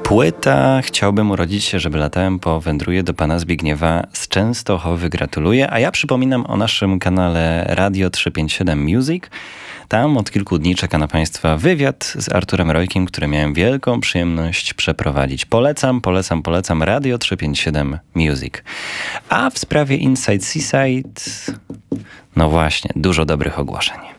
Płyta Chciałbym urodzić się, żeby latałem powędruje do pana Zbigniewa z Częstochowy. Gratuluję. A ja przypominam o naszym kanale Radio 357 Music. Tam od kilku dni czeka na państwa wywiad z Arturem Rojkiem, który miałem wielką przyjemność przeprowadzić. Polecam Radio 357 Music. A w sprawie Inside Seaside, no właśnie, dużo dobrych ogłoszeń.